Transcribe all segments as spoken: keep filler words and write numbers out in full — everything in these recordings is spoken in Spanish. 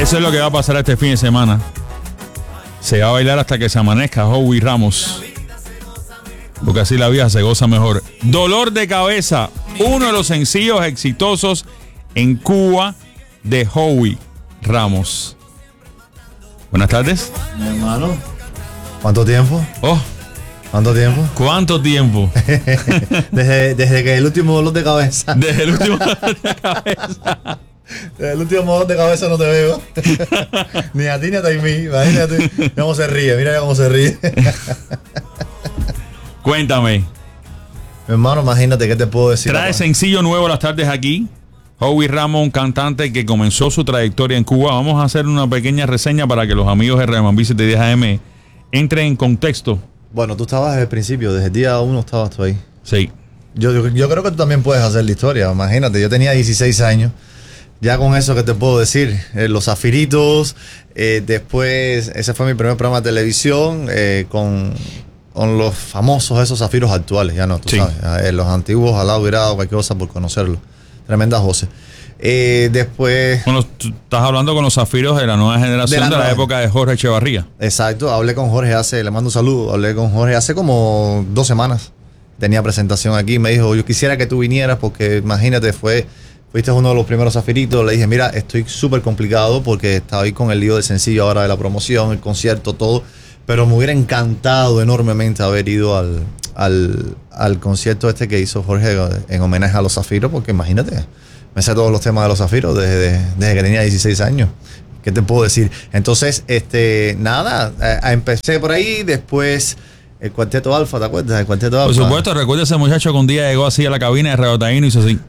Eso es lo que va a pasar este fin de semana. Se va a bailar hasta que se amanezca Howie Ramos. Porque así la vida se goza mejor. Dolor de cabeza. Uno de los sencillos exitosos en Cuba de Howie Ramos. Buenas tardes. Mi hermano. ¿Cuánto tiempo? Oh. ¿Cuánto tiempo? ¿Cuánto tiempo? desde, desde que el último dolor de cabeza. Desde el último dolor de cabeza. Desde el último dolor de cabeza no te veo. Ni a ti ni a Taimí. Imagínate. Mira cómo se ríe. Mira cómo se ríe. Cuéntame. Mi hermano, imagínate, ¿qué te puedo decir? Trae sencillo nuevo las tardes aquí. Howie Ramos, un cantante que comenzó su trayectoria en Cuba. Vamos a hacer una pequeña reseña para que los amigos de Remambí de diez A M entren en contexto. Bueno, tú estabas desde el principio, desde el día uno estabas tú ahí. Sí. Yo, yo, yo creo que tú también puedes hacer la historia. Imagínate, yo tenía dieciséis años. Ya con eso, ¿qué te puedo decir? Eh, los Zafiritos. Eh, después, ese fue mi primer programa de televisión eh, con, con los famosos esos zafiros actuales. Ya no, tú sí. sabes. Eh, los antiguos, ojalá hubiera dado cualquier cosa por conocerlos. Tremendas voces. Eh, después... Bueno, tú estás hablando con los zafiros de la nueva generación, de la, de la nueva. época de Jorge Echevarría. Exacto, hablé con Jorge hace, le mando un saludo, hablé con Jorge hace como dos semanas. Tenía presentación aquí, me dijo, yo quisiera que tú vinieras porque imagínate, fue, fuiste uno de los primeros zafiritos. Le dije, mira, estoy súper complicado porque estaba ahí con el lío del sencillo ahora de la promoción, el concierto, todo. Pero me hubiera encantado enormemente haber ido al, al, al concierto este que hizo Jorge en homenaje a los zafiros, porque imagínate, me sé todos los temas de los zafiros desde, desde que tenía dieciséis años. ¿Qué te puedo decir? Entonces, este, nada, eh, empecé por ahí, después el Cuarteto Alfa, ¿te acuerdas? El Cuarteto Alfa. Por supuesto, recuerda ese muchacho que un día llegó así a la cabina de Radio Taíno y hizo así.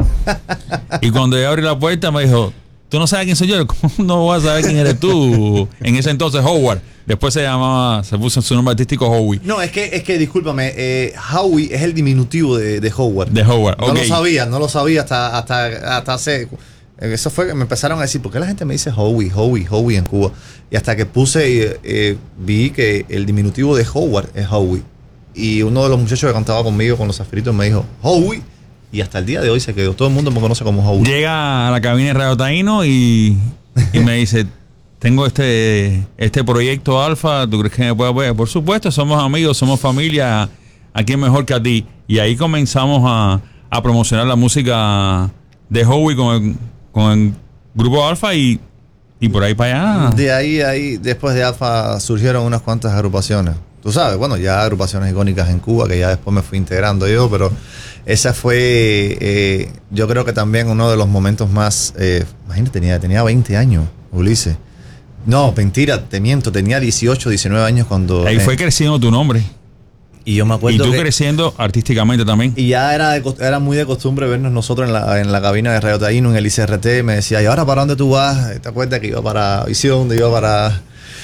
Y cuando yo abrí la puerta me dijo, ¿tú no sabes quién soy yo? ¿Cómo no vas a saber quién eres tú? En ese entonces, Howard. Después se llamaba, se puso su nombre artístico Howie. No, es que, es que discúlpame, eh, Howie es el diminutivo de, de Howard. De Howard, No okay. lo sabía, no lo sabía hasta, hasta, hasta hace... Eso fue que me empezaron a decir, ¿por qué la gente me dice Howie, Howie, Howie en Cuba? Y hasta que puse, eh, eh, vi que el diminutivo de Howard es Howie. Y uno de los muchachos que cantaba conmigo con los zafiritos me dijo, Howie. Y hasta el día de hoy se quedó. Todo el mundo me conoce como Howie. Llega a la cabina de Radio Taíno y, y me dice... Tengo este, este proyecto Alfa, ¿tú crees que me puede apoyar? Por supuesto, somos amigos, somos familia, ¿a quién mejor que a ti? Y ahí comenzamos a, a promocionar la música de Howie con el, con el grupo Alfa y, y por ahí para allá. De ahí, ahí, después de Alfa surgieron unas cuantas agrupaciones. Tú sabes, bueno, ya agrupaciones icónicas en Cuba, que ya después me fui integrando yo, pero esa fue, eh, yo creo que también uno de los momentos más, eh, imagínate, tenía, tenía veinte años, Ulises. No, mentira, te miento, tenía dieciocho, diecinueve años cuando... Ahí eh, fue creciendo tu nombre. Y yo me acuerdo Y tú que, creciendo artísticamente también. Y ya era, de, era muy de costumbre vernos nosotros en la, en la cabina de Radio Taíno, en el I C R T. Me decía, ¿y ahora para dónde tú vas? ¿Te acuerdas que iba para Visión, iba para...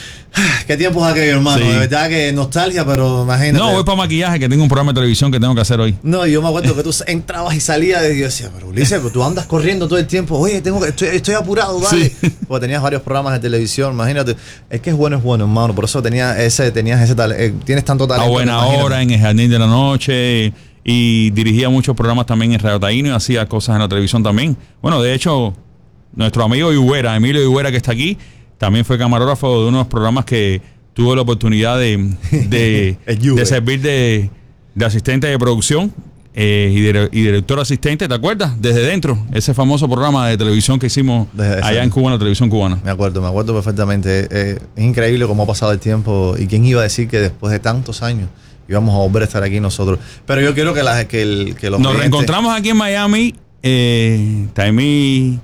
¿Qué tiempos aquellos, hermano? Sí. De verdad que nostalgia, pero imagínate. No, voy para maquillaje, que tengo un programa de televisión que tengo que hacer hoy. No, yo me acuerdo que tú entrabas y salías y yo decía, pero Ulises, pero tú andas corriendo todo el tiempo. Oye, tengo que, estoy, estoy apurado, ¿vale? Sí. Porque tenías varios programas de televisión, imagínate. Es que es bueno, es bueno, hermano. Por eso tenías ese, tenías ese talento, eh, tienes tanto talento. A buena hora, en el Jardín de la Noche, y dirigía muchos programas también en Radio Taíno y hacía cosas en la televisión también. Bueno, de hecho, nuestro amigo Iguera, Emilio Iguera, que está aquí, también fue camarógrafo de unos programas que tuvo la oportunidad de, de, de servir de, de asistente de producción eh, y, de, y director asistente, ¿te acuerdas? Desde dentro, ese famoso programa de televisión que hicimos Desde allá ese, en Cuba, en la televisión cubana. Me acuerdo, me acuerdo perfectamente. Eh, es increíble cómo ha pasado el tiempo y quién iba a decir que después de tantos años íbamos a volver a estar aquí nosotros. Pero yo quiero que, la, que, el, que los Nos clientes... reencontramos aquí en Miami, eh, Taimí,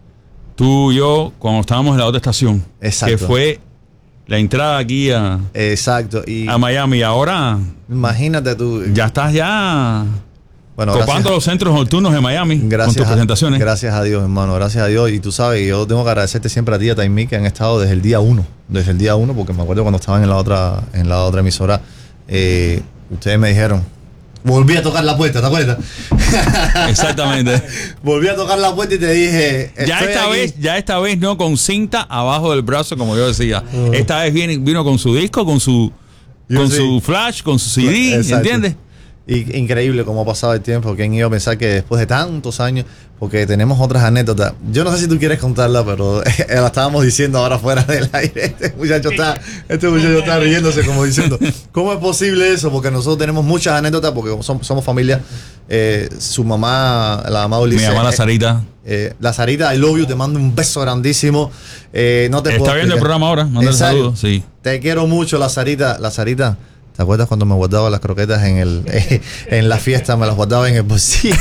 tú y yo, cuando estábamos en la otra estación. Exacto. Que fue... la entrada aquí a, Exacto. Y a Miami. Ahora, imagínate tú. Ya estás ya bueno, copando gracias, los centros nocturnos de Miami gracias con tus presentaciones. A, gracias a Dios, hermano. Gracias a Dios. Y tú sabes, yo tengo que agradecerte siempre a ti y a Taimí, que han estado desde el día uno. Desde el día uno, porque me acuerdo cuando estaban en la otra, en la otra emisora, eh, ustedes me dijeron, volví a tocar la puerta, ¿te acuerdas? Exactamente. Volví a tocar la puerta y te dije... Ya esta aquí. vez, ya esta vez no con cinta abajo del brazo, como yo decía. Uh. Esta vez viene, vino con su disco, con su, con sí. su flash, con su C D, Exacto. ¿entiendes? Y, increíble cómo ha pasado el tiempo. ¿Quién iba a pensar que después de tantos años, porque tenemos otras anécdotas? Yo no sé si tú quieres contarla, pero la estábamos diciendo ahora fuera del aire. Este muchacho está, este muchacho está riéndose como diciendo, ¿cómo es posible eso? Porque nosotros tenemos muchas anécdotas, porque somos, somos familia. Eh, su mamá, la mamá Ulises. Mi mamá, la Sarita. Eh, la Sarita, I love you, te mando un beso grandísimo. Eh, no te Está puedo viendo el programa ahora, manda el saludo. Sí. Te quiero mucho, la Sarita. La Sarita. ¿Te acuerdas cuando me guardaba las croquetas en el eh, en la fiesta? Me las guardaba en el bolsillo.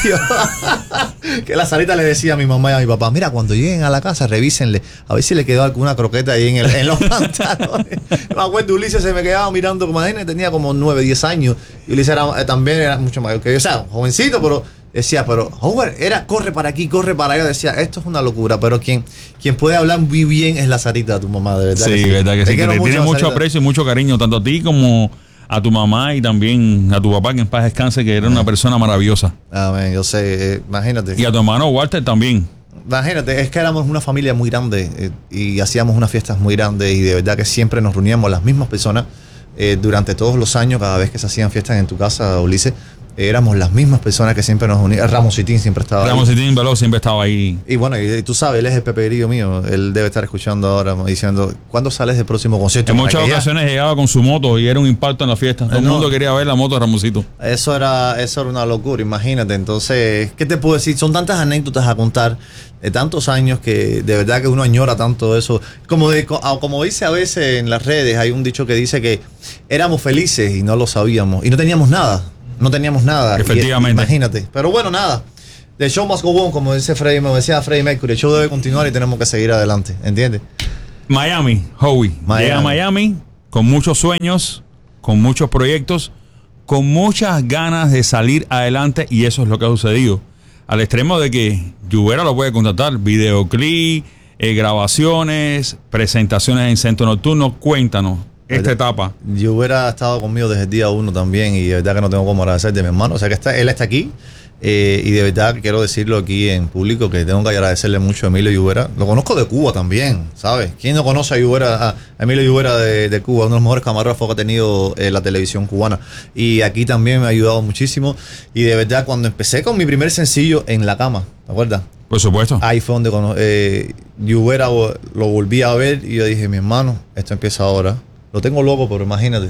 Que la Sarita le decía a mi mamá y a mi papá, mira, cuando lleguen a la casa, revísenle, a ver si le quedó alguna croqueta ahí en, el, en los pantalones. Me acuerdo, Ulises se me quedaba mirando, como imagínate, tenía como nueve, diez años. Y Ulises era, eh, también era mucho mayor que yo. O sea, jovencito, pero decía, pero Howard, era, corre para aquí, corre para allá. Decía, esto es una locura, pero quien, quien puede hablar muy bien es la Sarita, tu mamá, de verdad. Sí, que sí. verdad que sí. Que te tiene mucho Sarita. aprecio y mucho cariño, tanto a ti como a tu mamá y también a tu papá, que en paz descanse, que era una persona maravillosa. Amén, yo sé, eh, imagínate. Y a tu hermano Walter también. Imagínate, es que éramos una familia muy grande eh, y hacíamos unas fiestas muy grandes y de verdad que siempre nos reuníamos las mismas personas eh, durante todos los años, cada vez que se hacían fiestas en tu casa, Ulises. Éramos las mismas personas que siempre nos unían. Ramos Citín siempre estaba Ramos ahí. Citín Veloz siempre estaba ahí. Y bueno, y, y tú sabes, él es el peperillo mío. Él debe estar escuchando ahora diciendo, ¿cuándo sales del próximo concierto? En muchas ocasiones llegaba con su moto y era un impacto en la fiesta. Todo el no. mundo quería ver la moto de Ramosito. Eso era, eso era una locura, imagínate. Entonces, ¿qué te puedo decir? Son tantas anécdotas a contar de tantos años que de verdad que uno añora tanto eso. Como, de, como dice a veces en las redes, hay un dicho que dice que éramos felices y no lo sabíamos. Y no teníamos nada. No teníamos nada. Efectivamente. Y, imagínate. Pero bueno, nada. The show must go on, como dice Freddie, me decía Freddie Mercury. El show debe continuar y tenemos que seguir adelante. ¿Entiendes? Miami, Howie. Miami. Llega a Miami con muchos sueños, con muchos proyectos, con muchas ganas de salir adelante, y eso es lo que ha sucedido. Al extremo de que Lluvera lo puede contratar. Videoclip, eh, grabaciones, presentaciones en centro nocturno. Cuéntanos esta etapa. Yo hubiera estado conmigo desde el día uno también y de verdad que no tengo cómo agradecer de mi hermano. O sea que está, él está aquí eh, y de verdad quiero decirlo aquí en público que tengo que agradecerle mucho a Emilio Lluvera. Lo conozco de Cuba también, ¿sabes? ¿Quién no conoce a Lluvera, a Emilio Lluvera de, de Cuba? Uno de los mejores camarógrafos que ha tenido eh, la televisión cubana. Y aquí también me ha ayudado muchísimo. Y de verdad cuando empecé con mi primer sencillo, En la Cama, ¿te acuerdas? Por supuesto. Ahí fue donde eh, Lluvera lo volví a ver y yo dije, mi hermano, esto empieza ahora. Lo tengo loco, pero imagínate.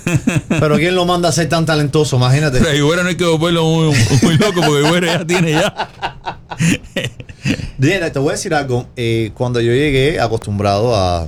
Pero ¿quién lo manda a ser tan talentoso? Imagínate. Pero Lluvera no hay que volverlo muy, muy loco, porque Lluvera ya tiene ya. Diana, te voy a decir algo. Eh, cuando yo llegué acostumbrado a,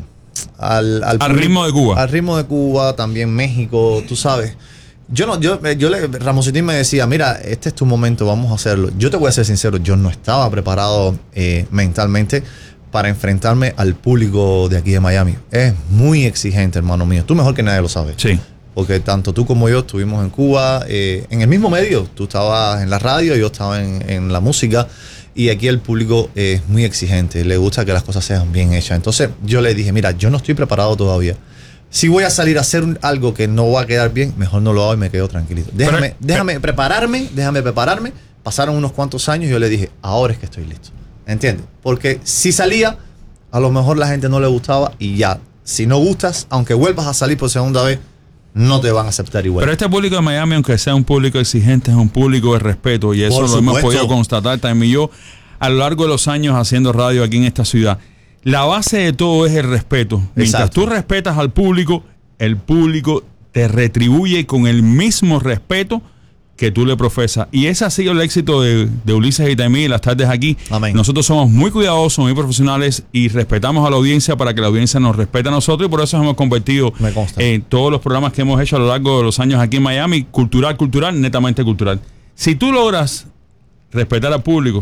al, al, al ritmo de Cuba. Al ritmo de Cuba, también México, tú sabes. Yo no, yo, yo le, Ramositín me decía, mira, este es tu momento, vamos a hacerlo. Yo te voy a ser sincero, yo no estaba preparado eh, mentalmente para enfrentarme al público de aquí de Miami. Es muy exigente, hermano mío. Tú mejor que nadie lo sabes. Sí. Porque tanto tú como yo estuvimos en Cuba, eh, en el mismo medio. Tú estabas en la radio, yo estaba en, en la música. Y aquí el público es muy exigente. Le gusta que las cosas sean bien hechas. Entonces yo le dije, mira, yo no estoy preparado todavía. Si voy a salir a hacer un, algo que no va a quedar bien, mejor no lo hago y me quedo tranquilito. Déjame, pero, déjame pero, prepararme, déjame prepararme. Pasaron unos cuantos años y yo le dije, ahora es que estoy listo. ¿Entiendes? Porque si salía, a lo mejor la gente no le gustaba y ya. Si no gustas, aunque vuelvas a salir por segunda vez, no te van a aceptar igual. Pero este público de Miami, aunque sea un público exigente, es un público de respeto, y eso lo hemos podido constatar también yo a lo largo de los años haciendo radio aquí en esta ciudad. La base de todo es el respeto. Mientras Exacto. tú respetas al público, el público te retribuye con el mismo respeto que tú le profesas. Y ese ha sido el éxito de, de Ulises y Taimí las tardes aquí. Amén. Nosotros somos muy cuidadosos, muy profesionales y respetamos a la audiencia para que la audiencia nos respete a nosotros, y por eso hemos convertido en todos los programas que hemos hecho a lo largo de los años aquí en Miami, cultural, cultural, netamente cultural. Si tú logras respetar al público,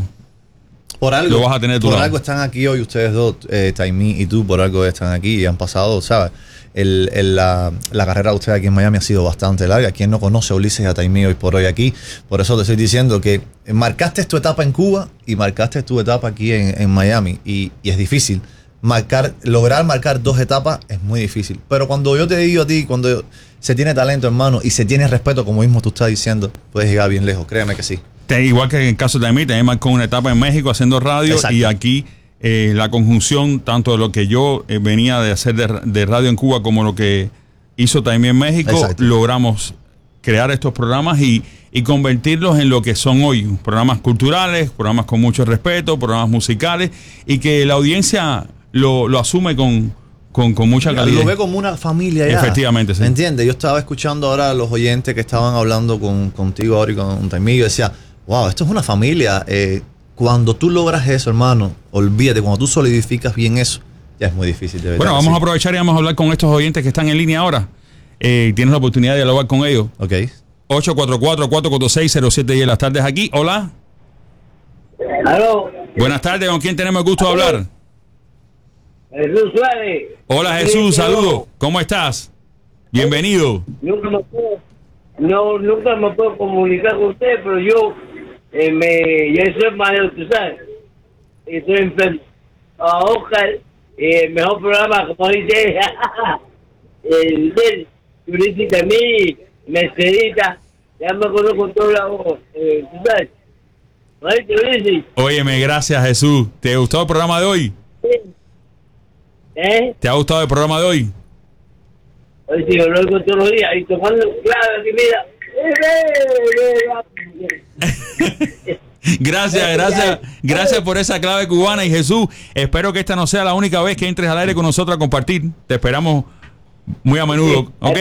por algo, lo vas a tener por lado. algo están aquí hoy ustedes dos, eh, Taimí y tú, por algo están aquí y han pasado, ¿sabes? El, el, la, la carrera de ustedes aquí en Miami ha sido bastante larga. Quien no conoce a Ulises y a Taimí hoy por hoy aquí, por eso te estoy diciendo que marcaste tu etapa en Cuba y marcaste tu etapa aquí en, en Miami, y, y es difícil marcar, lograr marcar dos etapas es muy difícil. Pero cuando yo te digo a ti, cuando se tiene talento, hermano, y se tiene respeto, como mismo tú estás diciendo, puedes llegar bien lejos, créeme que sí. Igual que en el caso de Taimí, también marcó una etapa en México haciendo radio. Exacto. Y aquí Eh, la conjunción tanto de lo que yo eh, venía de hacer de, de radio en Cuba como lo que hizo también en México. Exacto. Logramos crear estos programas y, y convertirlos en lo que son hoy, programas culturales, programas con mucho respeto, programas musicales, y que la audiencia lo, lo asume con, con, con mucha calidad. Lo ve como una familia ya. Efectivamente, sí. ¿Me entiendes? Yo estaba escuchando ahora a los oyentes que estaban hablando con, contigo ahora y con Taimillo, y decía, wow, esto es una familia. Eh, cuando tú logras eso, hermano, olvídate, cuando tú solidificas bien eso, ya es muy difícil, de verdad. Bueno, vamos sí. a aprovechar y vamos a hablar con estos oyentes que están en línea ahora. Eh, tienes la oportunidad de dialogar con ellos. Ok. ocho cuatro cuatro, cuatro cuatro seis, cero siete diez, las tardes aquí. Hola. Aló. Buenas tardes, ¿con quién tenemos el gusto de hablar? Jesús Suárez. Hola Jesús, saludos. ¿Cómo estás? Bienvenido. Nunca me puedo, no, nunca me puedo comunicar con usted, pero yo eh, me, yo soy mayor, tú sabes. Estoy enfermo. A Oscar, eh, mejor programa, como dice, el del Turística a mí, Mercedita, ya me conozco todos lados, eh, tú sabes. ¿Vale, Turística? Óyeme, gracias Jesús. ¿Te gustó el programa de hoy? ¿Eh? ¿Te ha gustado el programa de hoy? Hoy sí, yo lo oigo todos los días y tomando clave aquí, mira. Gracias, gracias, gracias por esa clave cubana. Y Jesús, espero que esta no sea la única vez que entres al aire con nosotros a compartir. Te esperamos muy a menudo, ¿ok?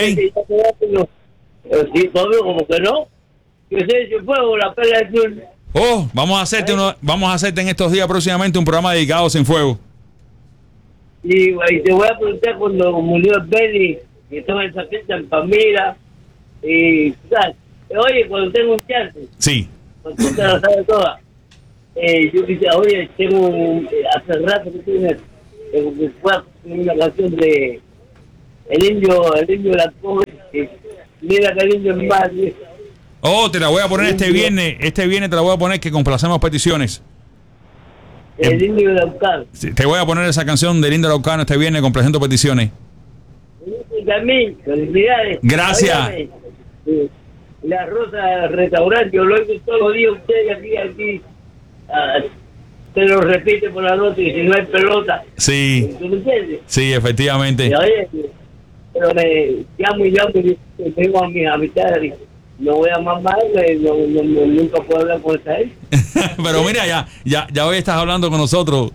Sí, obvio, como que no. Yo sé, yo puedo, la pela del sur. Oh, vamos a hacerte uno, vamos a hacerte en estos días próximamente un programa dedicado a Sin Fuego. Y, y te voy a preguntar cuando murió Benny, que estaba en esa fiesta en Palmira. Y, ¿sabes? Oye, cuando tengo un chance. Sí. Porque usted la sabe toda. Eh, yo quisiera, oye, tengo un, eh, hace rato que tengo una, que fue una canción de el indio, el indio de la pobre, que mira que el indio es más. Oh, te la voy a poner este viernes, este viernes te la voy a poner que complacemos peticiones. El indio de la Ucán. Sí, te voy a poner esa canción del Indio Laucano este viernes complaciendo peticiones. Y también, felicidades. Gracias. Óigame, eh, La Rosa Restaurante, yo lo oigo todos los días, ustedes aquí, aquí, ah, se lo repite por la noche, y si no hay pelota. Sí, ¿Tú me entiendes? sí, efectivamente. Y, oye, pero me llamo y llamo y tengo a mis amistades, no voy a más mal, no, no, no, nunca puedo hablar con esa gente. Pero mira, ya, ya, ya hoy estás hablando con nosotros.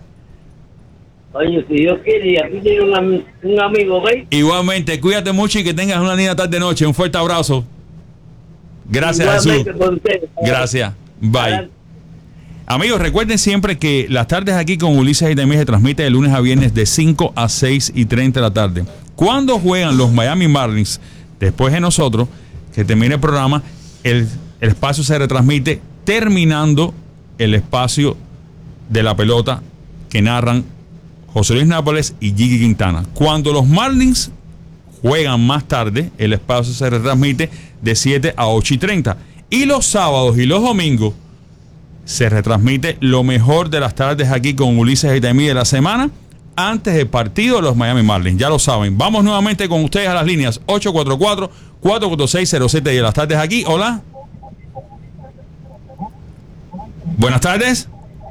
Oye, si Dios quiere, y aquí tiene un, am- un amigo, ¿veis? Igualmente, cuídate mucho y que tengas una linda tarde noche. Un fuerte abrazo. Gracias, Igualmente Jesús. con ustedes. Gracias. Bye. Adelante. Amigos, recuerden siempre que las tardes aquí con Ulises y Taimillo se transmite de lunes a viernes de cinco a seis y treinta de la tarde. Cuando juegan los Miami Marlins, después de nosotros, que termine el programa, el, el espacio se retransmite terminando el espacio de la pelota que narran José Luis Nápoles y Gigi Quintana. Cuando los Marlins juegan más tarde, el espacio se retransmite de siete a ocho y treinta. Y los sábados y los domingos se retransmite lo mejor de las tardes aquí con Ulises y Taimillo de la semana antes del partido de los Miami Marlins. Ya lo saben. Vamos nuevamente con ustedes a las líneas ocho cuatro cuatro, cuatro cuatro seis, cero siete diez. Las tardes aquí. Hola. Buenas tardes.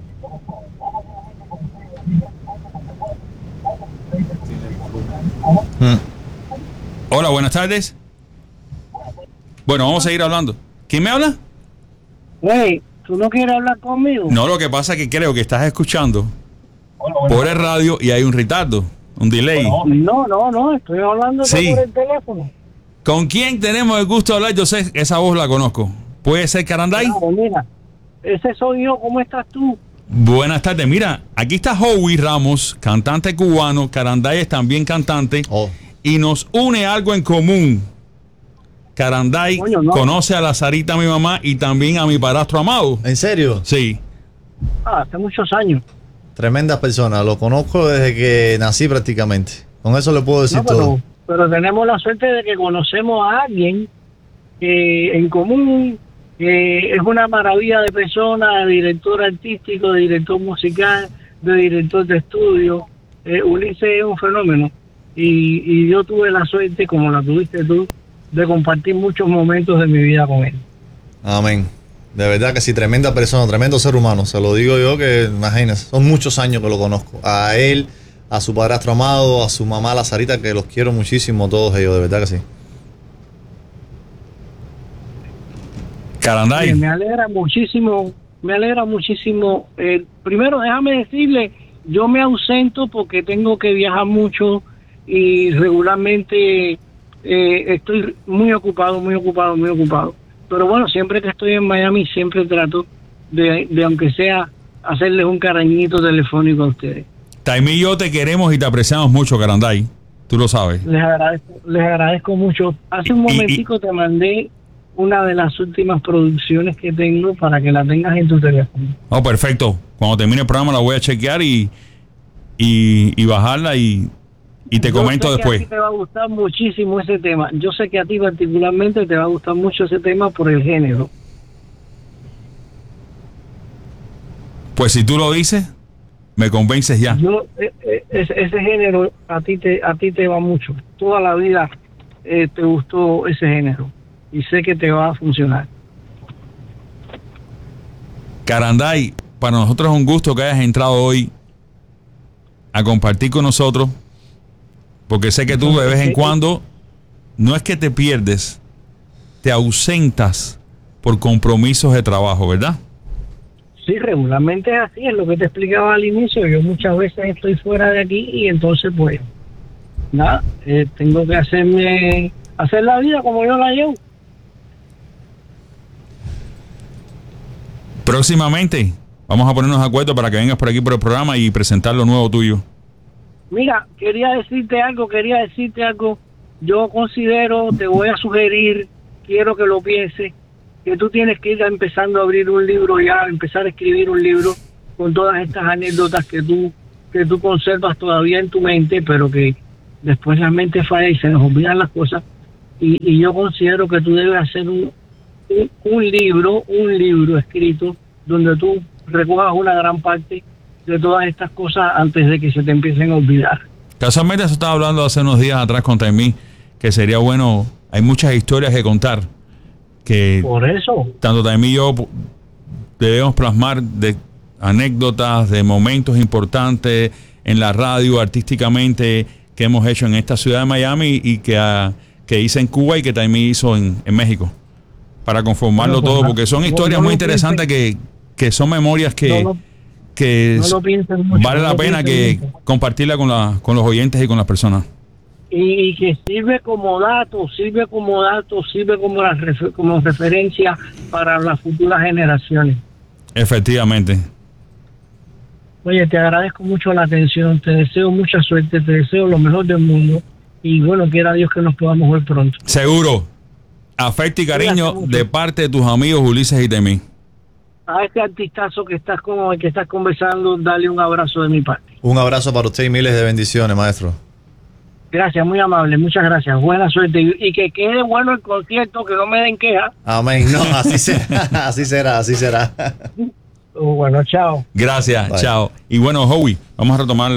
Hmm. Hola, buenas tardes. Bueno, vamos a seguir hablando. ¿Quién me habla? Hey, ¿tú no quieres hablar conmigo? No, lo que pasa es que creo que estás escuchando por el radio y hay un retardo, un delay. No, no, no, estoy hablando Sí. por el teléfono. ¿Con quién tenemos el gusto de hablar? Yo sé, esa voz la conozco. ¿Puede ser Caranday? Claro, mira, ese soy yo, ¿cómo estás tú? Buenas tardes. Mira, aquí está Howie Ramos, cantante cubano. Caranday es también cantante. Oh. Y nos une algo en común. Caranday Coño, no. conoce a la Sarita, mi mamá, y también a mi padrastro Amado. ¿En serio? Sí. Ah, hace muchos años. Tremenda persona. Lo conozco desde que nací prácticamente. Con eso le puedo decir No, todo. pero, pero tenemos la suerte de que conocemos a alguien que en común que es una maravilla de persona, de director artístico, de director musical, de director de estudio. Eh, Ulises es un fenómeno y, y yo tuve la suerte, como la tuviste tú, de compartir muchos momentos de mi vida con él. Amén. De verdad que sí, tremenda persona, tremendo ser humano. Se lo digo yo que, imagínense, son muchos años que lo conozco. A él, a su padrastro Amado, a su mamá, la Sarita, que los quiero muchísimo todos ellos, de verdad que sí. Caranday. Oye, me alegra muchísimo, me alegra muchísimo. Eh, primero, déjame decirle, yo me ausento porque tengo que viajar mucho y regularmente eh, estoy muy ocupado, muy ocupado, muy ocupado. Pero bueno, siempre que estoy en Miami, siempre trato de, de aunque sea, hacerles un cariñito telefónico a ustedes. Taimí y yo te queremos y te apreciamos mucho, Caranday. Tú lo sabes. Les agradezco, les agradezco mucho. Hace un Y- y- momentico te mandé una de las últimas producciones que tengo para que la tengas en tu teléfono. Oh, perfecto. Cuando termine el programa la voy a chequear y, y, y bajarla y, y te Yo comento sé que después. a ti te va a gustar muchísimo ese tema. Yo sé que a ti particularmente te va a gustar mucho ese tema por el género. Pues si tú lo dices, me convences ya. Yo eh, eh, ese, ese género a ti te a ti te va mucho. Toda la vida eh, te gustó ese género y sé que te va a funcionar. Caranday, para nosotros es un gusto que hayas entrado hoy a compartir con nosotros, porque sé que tú de vez en cuando no es que te pierdes, te ausentas por compromisos de trabajo, ¿verdad? Sí, regularmente es así, es lo que te explicaba al inicio. Yo muchas veces estoy fuera de aquí y entonces pues nada, eh, tengo que hacerme hacer la vida como yo la llevo. Próximamente vamos a ponernos de acuerdo para que vengas por aquí por el programa y presentar lo nuevo tuyo. Mira, quería decirte algo, quería decirte algo. Yo considero, te voy a sugerir, quiero que lo pienses, que tú tienes que ir empezando a abrir un libro ya, empezar a escribir un libro con todas estas anécdotas que tú que tú conservas todavía en tu mente, pero que después la mente falla y se nos olvidan las cosas. Y, y yo considero que tú debes hacer un, un, un libro, un libro escrito donde tú recojas una gran parte de todas estas cosas antes de que se te empiecen a olvidar. Casualmente eso estaba hablando hace unos días atrás con Taimí, que sería bueno, hay muchas historias que contar, que Por eso, tanto Taimí y yo debemos plasmar de anécdotas, de momentos importantes en la radio, artísticamente, que hemos hecho en esta ciudad de Miami y que, uh, que hice en Cuba y que Taimí hizo en, en México, para conformarlo Bueno, pues, todo, no, porque son no, historias no muy lo interesantes que, que son memorias que, no lo- que no lo pienses mucho, vale no la lo pena pienses que mucho. compartirla con, la, con los oyentes y con las personas. Y, y que sirve como dato, sirve como dato, sirve como, la refer- como referencia para las futuras generaciones. Efectivamente. Oye, te agradezco mucho la atención, te deseo mucha suerte, te deseo lo mejor del mundo y bueno, quiera Dios que nos podamos ver pronto. Seguro. Afecto y cariño Cuídate mucho. de parte de tus amigos Ulises y de mí. A este artistazo que estás con, que estás conversando, dale un abrazo de mi parte. Un abrazo para usted y miles de bendiciones, maestro. Gracias, muy amable, muchas gracias, buena suerte y, y que quede bueno el concierto, que no me den queja. Amén. No, así será, así será, así será. Oh, bueno, chao. Gracias, Bye. chao. Y bueno, Howie, vamos a retomar.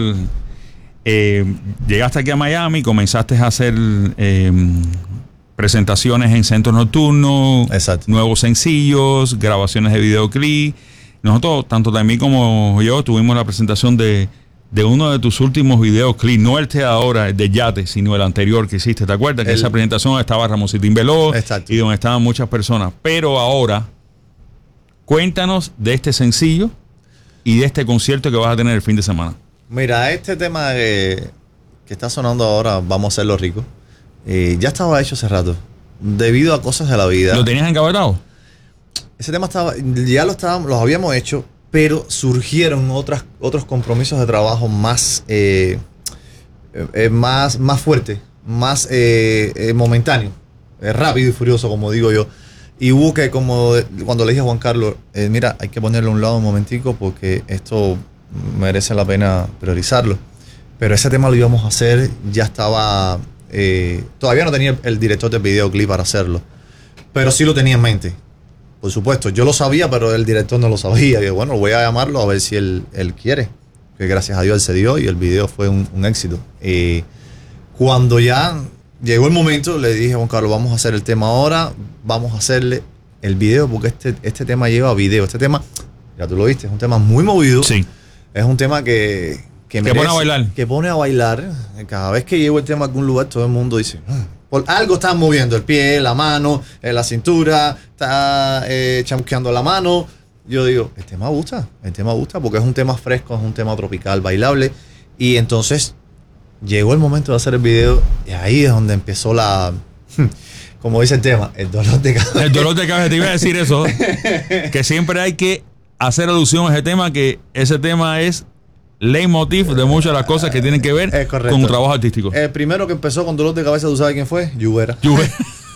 Eh, llegaste aquí a Miami, comenzaste a hacer eh, presentaciones en centros nocturnos, Exacto. nuevos sencillos, grabaciones de videoclip. Nosotros, tanto Taimí como yo, tuvimos la presentación de, de uno de tus últimos videoclip, no el de ahora, el de Yate, sino el anterior que hiciste. ¿Te acuerdas? Que El- esa presentación estaba Ramositín Veloz Exacto. y donde estaban muchas personas. Pero ahora, cuéntanos de este sencillo y de este concierto que vas a tener el fin de semana. Mira, este tema que, que está sonando ahora, Vamos a hacerlo rico, eh, ya estaba hecho hace rato. Debido a cosas de la vida. ¿Lo tenías engavetado? Ese tema estaba, ya lo estábamos, los habíamos hecho, pero surgieron otras, otros compromisos de trabajo más, eh, eh, más, más fuertes, más eh, eh, momentáneos, eh, rápido y furioso, como digo yo. Y hubo que, como cuando le dije a Juan Carlos, eh, mira, hay que ponerlo a un lado un momentico porque esto merece la pena priorizarlo. Pero ese tema lo íbamos a hacer, ya estaba, eh, todavía no tenía el director del videoclip para hacerlo, pero sí lo tenía en mente. Por supuesto, yo lo sabía, pero el director no lo sabía. Y bueno, voy a llamarlo a ver si él, él quiere. Que gracias a Dios él se dio y el video fue un, un éxito. Eh, cuando ya llegó el momento, le dije a Juan Carlos, vamos a hacer el tema ahora, vamos a hacerle el video, porque este, este tema lleva video. Este tema, ya tú lo viste, es un tema muy movido. Sí. Es un tema que... Que pone a bailar. Que pone a bailar. Cada vez que llevo el tema a algún lugar, todo el mundo dice, "Mm, Por algo están moviendo el pie, la mano, eh, la cintura, está eh, chamusqueando la mano. Yo digo, el tema gusta, el tema gusta porque es un tema fresco, es un tema tropical, bailable. Y entonces llegó el momento de hacer el video y ahí es donde empezó la, como dice el tema, el dolor de cabeza. El dolor de cabeza, te iba a decir eso, que siempre hay que hacer alusión a ese tema, que ese tema es leitmotiv de muchas de las cosas que tienen que ver con un trabajo artístico. El primero que empezó con dolor de cabeza, ¿tú sabes quién fue? Lluvera. Lluvera.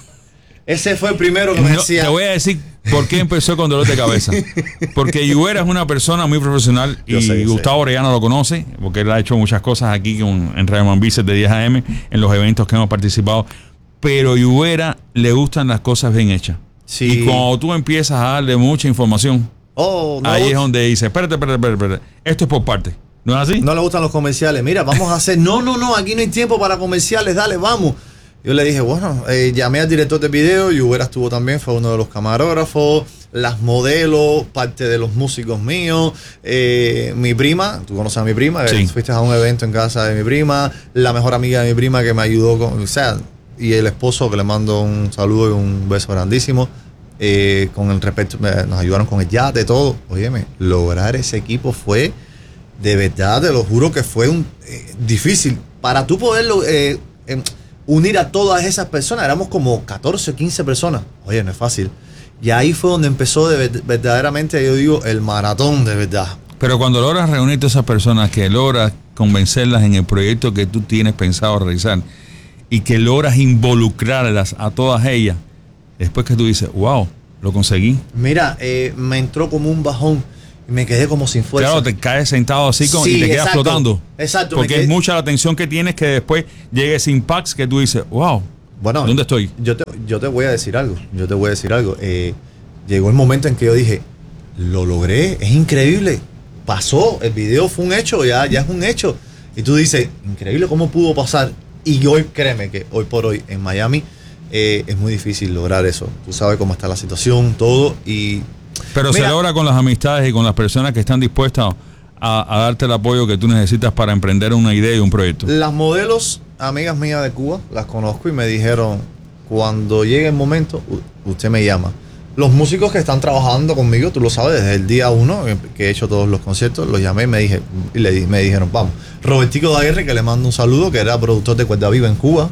Ese fue el primero que me No, decía. te voy a decir por qué empezó con dolor de cabeza. Porque Lluvera es una persona muy profesional y Yo sé, yo Gustavo sé. Orellana lo conoce, porque él ha hecho muchas cosas aquí con, en Radio Mambises de diez a eme, en los eventos que hemos participado. Pero Lluvera le gustan las cosas bien hechas. Sí. Y cuando tú empiezas a darle mucha información, Oh, no ahí le es gust- donde dice, espérate, espérate, espérate, espérate. Esto es por parte. ¿No es así? No le gustan los comerciales. Mira, vamos a hacer. No, no, no, aquí no hay tiempo para comerciales, dale, vamos. Yo le dije, bueno, eh, llamé al director de video, Lluvera estuvo también, fue uno de los camarógrafos, las modelos, parte de los músicos míos, eh, mi prima, tú conoces a mi prima, Sí. eh, fuiste a un evento en casa de mi prima, la mejor amiga de mi prima que me ayudó con, o sea, y el esposo que le mando un saludo y un beso grandísimo. Eh, con el respecto, eh, nos ayudaron con el yate, todo. Óyeme, lograr ese equipo fue, de verdad, te lo juro que fue un eh, difícil. Para tú poderlo eh, eh, unir a todas esas personas, éramos como catorce, quince personas. Oye, no es fácil. Y ahí fue donde empezó de, ver- verdaderamente, yo digo, el maratón de verdad. Pero cuando logras reunir todas esas personas, que logras convencerlas en el proyecto que tú tienes pensado realizar y que logras involucrarlas a todas ellas, después que tú dices, wow, lo conseguí. Mira, eh, me entró como un bajón y me quedé como sin fuerza. Claro, te caes sentado así como, Sí, y te quedas exacto, flotando. exacto, me Porque quedé- es mucha la atención que tienes que después llegue ese impact que tú dices, wow, Bueno, ¿dónde estoy? Yo te, yo te voy a decir algo. Yo te voy a decir algo. Eh, llegó el momento en que yo dije, lo logré, es increíble. Pasó, el video fue un hecho, ya, ya es un hecho. Y tú dices, increíble cómo pudo pasar. Y hoy, créeme que hoy por hoy en Miami eh, es muy difícil lograr eso. Tú sabes cómo está la situación, todo. Y Pero Mira, se logra con las amistades y con las personas que están dispuestas a, a darte el apoyo que tú necesitas para emprender una idea y un proyecto. las modelos, amigas mías de Cuba, las conozco y me dijeron, cuando llegue el momento, u- usted me llama. Los músicos que están trabajando conmigo, tú lo sabes, desde el día uno que he hecho todos los conciertos, los llamé y me, dije, y le, di- me dijeron, vamos. Robertico Daguerre, que le mando un saludo, que era productor de Cuerda Viva en Cuba,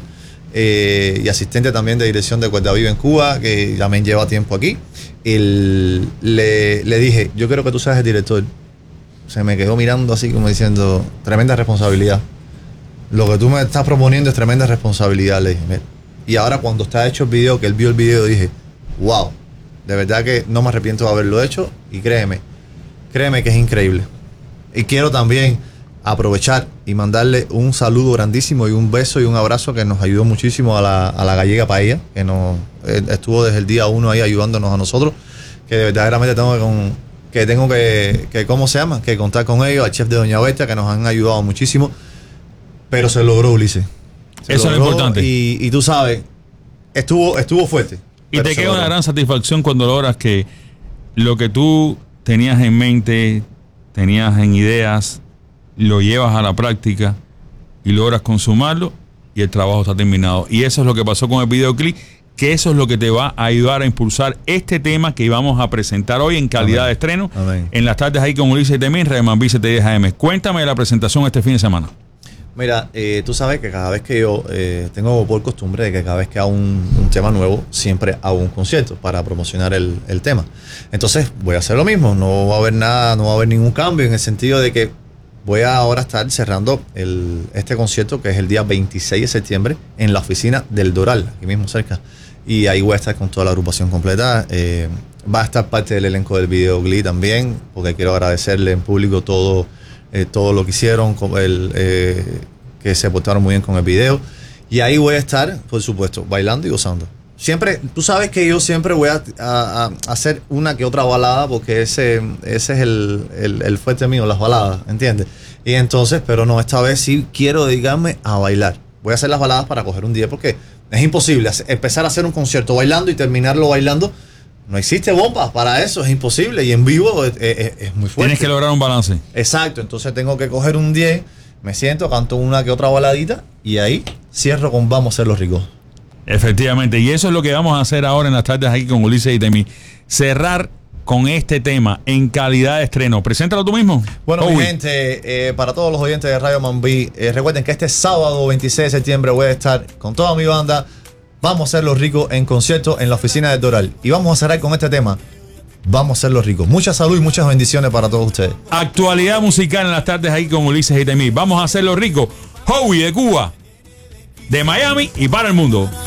eh, y asistente también de dirección de Cuerda Viva en Cuba, que también lleva tiempo aquí. El- le, le dije, yo quiero que tú seas el director. Se me quedó mirando así como diciendo, tremenda responsabilidad. Lo que tú me estás proponiendo es tremenda responsabilidad, le dije. "Mira". Y ahora cuando está hecho el video, que él vio el video, dije, wow, de verdad que no me arrepiento de haberlo hecho y créeme, créeme que es increíble. Y quiero también aprovechar y mandarle un saludo grandísimo y un beso y un abrazo que nos ayudó muchísimo a la, a la gallega Paella, que nos eh, estuvo desde el día uno ahí ayudándonos a nosotros, que verdaderamente tengo que, con, que tengo que, que, ¿cómo se llama? Que contar con ellos, al chef de Doña Berta, que nos han ayudado muchísimo, pero se logró, Ulises. Se Eso es lo logró importante. Y, y tú sabes, estuvo, estuvo fuerte. Y pero te se queda una logró. gran satisfacción cuando logras que lo que tú tenías en mente, tenías en ideas, lo llevas a la práctica y logras consumarlo y el trabajo está terminado. Y eso es lo que pasó con el videoclip, que eso es lo que te va a ayudar a impulsar este tema que íbamos a presentar hoy en calidad Amén. de estreno Amén. en las tardes ahí con Ulises Temín, Radio Mambises de diez a eme. Cuéntame de la presentación este fin de semana. Mira, eh, tú sabes que cada vez que yo eh, tengo por costumbre de que cada vez que hago un, un tema nuevo, siempre hago un concierto para promocionar el, el tema. Entonces voy a hacer lo mismo, no va a haber nada, no va a haber ningún cambio en el sentido de que voy a ahora estar cerrando el, este concierto que es el día veintiséis de septiembre en la oficina del Doral, aquí mismo cerca. Y ahí voy a estar con toda la agrupación completa. Eh, va a estar parte del elenco del videoclip también, porque quiero agradecerle en público todo, eh, todo lo que hicieron, con el, eh, que se portaron muy bien con el video. Y ahí voy a estar, por supuesto, bailando y gozando. Siempre, tú sabes que yo siempre voy a, a- a hacer una que otra balada, porque ese, ese es el, el, el fuerte mío, las baladas, ¿entiendes? Y entonces, pero no, esta vez sí quiero dedicarme a bailar. Voy a hacer las baladas para coger un día, porque es imposible hacer- empezar a hacer un concierto bailando y terminarlo bailando. No existe bomba para eso, es imposible. Y en vivo es, es- es muy fuerte. Tienes que lograr un balance. Exacto, entonces tengo que coger un diez, me siento, canto una que otra baladita y ahí cierro con Vamos a ser los ricos. Efectivamente, y eso es lo que vamos a hacer ahora en las tardes aquí con Ulises y Temi. Cerrar con este tema en calidad de estreno. Preséntalo tú mismo. Bueno, Howie. mi gente, eh, para todos los oyentes de Radio Mambí, eh, recuerden que este sábado veintiséis de septiembre voy a estar con toda mi banda. Vamos a hacerlo ricos en concierto en la oficina del Doral. Y vamos a cerrar con este tema. Vamos a hacerlo ricos. Mucha salud y muchas bendiciones para todos ustedes. Actualidad musical en las tardes aquí con Ulises y Temi. Vamos a hacerlo rico. Howie de Cuba, de Miami y para el mundo.